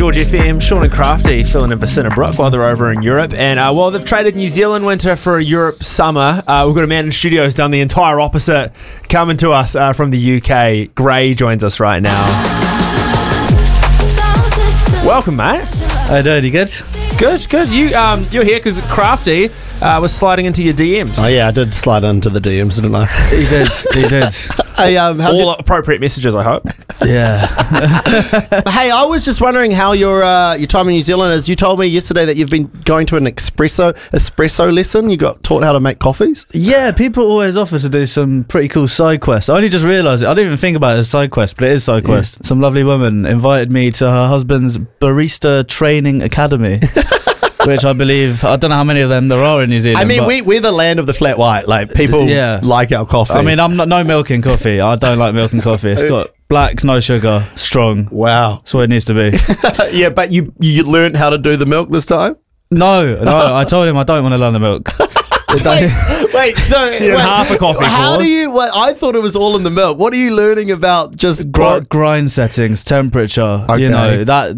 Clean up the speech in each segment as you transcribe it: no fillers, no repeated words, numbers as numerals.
George FM, Sean and Crafty filling in for Cinderbrook while they're over in Europe. And while they've traded New Zealand winter for a Europe summer, we've got a man in studios done the entire opposite, coming to us from the UK. Gray joins us right now. Welcome, mate. How you doing? You good? Good. You're here because Crafty was sliding into your DMs. Oh yeah, I did slide into the DMs, didn't I? He did. Hey, All appropriate messages, I hope. Yeah. Hey, I was just wondering how your time in New Zealand is. You told me yesterday that you've been going to an espresso lesson. You got taught how to make coffees. Yeah, people always offer to do some pretty cool side quests. I only just realised it. I didn't even think about it as side quest, but it is side quest. Yeah. Some lovely woman invited me to her husband's barista training academy. Which I believe, I don't know how many of them there are in New Zealand. I mean, we're the land of the flat white. Like, people like our coffee. I mean, I'm not no milk in coffee. I don't like milk in coffee. It's got black, no sugar, strong. Wow. That's what it needs to be. Yeah, but you learned how to do the milk this time? No, I told him I don't want to learn the milk. Wait, so you're half a coffee how course? do you, I thought it was all in the milk. What are you learning about just grind settings, temperature, okay. You know, that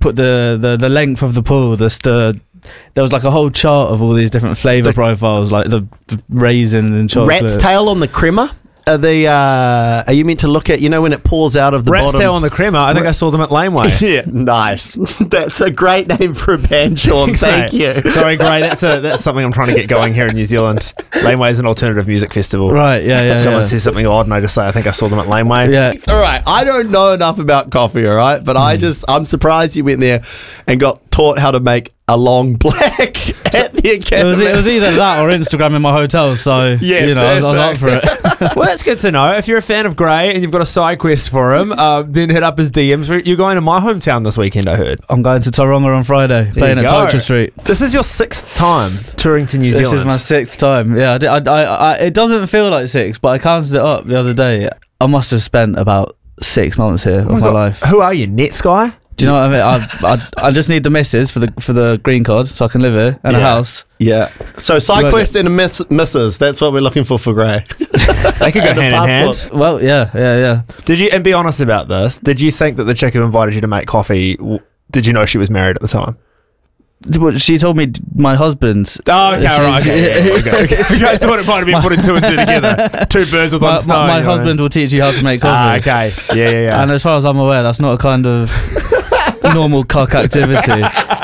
the length of the pull, there was like a whole chart of all these different flavour profiles, like the raisin and chocolate. Rat's tail on the crema? Are you meant to look at, when it pours out of the Rat's bottom? tail on the crema. I think I saw them at Laneway. Yeah, nice. That's a great name for a band, Sean. Thank you. Sorry, Gray. That's something I'm trying to get going here in New Zealand. Laneway is an alternative music festival. Right, yeah. Someone says something odd and I just say, I think I saw them at Laneway. Yeah. All right, I don't know enough about coffee, all right? But I'm surprised you went there and got taught how to make a long black at the academy. It was either that or Instagram in my hotel, so yeah, I was up for it. Well, that's good to know. If you're a fan of Gray and you've got a side quest for him, then hit up his DMs. You're going to my hometown this weekend, I heard. I'm going to Taronga on Friday, playing at Tokyo Street. This is your 6th time touring to New Zealand. This is my 6th time. Yeah, I it doesn't feel like 6, but I counted it up the other day. I must have spent about 6 months here of my life. Who are you, Netsky? Do you know what I mean? I just need the missus for the green card so I can live here and a house. Yeah. So side quest and a missus. That's what we're looking for Gray. They could go hand in hand. Well, yeah. Did you, and be honest about this, did you think that the chick who invited you to make coffee, did you know she was married at the time? She told me my husband. Oh, okay, right. Okay. I thought it might have been putting 2 and 2 together. 2 birds with one stone. My husband will teach you how to make coffee. Okay. Yeah. And as far as I'm aware, that's not a kind of normal cock activity.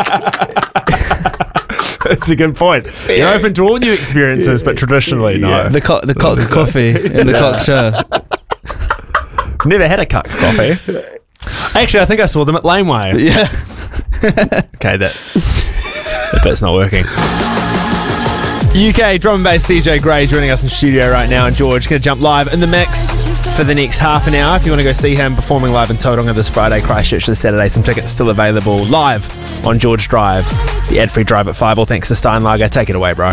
That's a good point. You're open to all new experiences, but traditionally, no. Yeah. The cock coffee in the cock chair. Never had a cock coffee. Actually, I think I saw them at Laneway. Yeah. Okay, that bit's not working. UK drum and bass DJ Gray joining us in studio right now, and George going to jump live in the mix for the next half an hour. If you want to go see him performing live in Tauranga this Friday, Christchurch this Saturday, some tickets still available live on George Drive, the ad-free drive at 5. All thanks to Steinlager. Take it away, bro.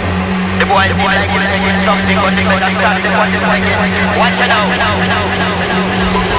The boy,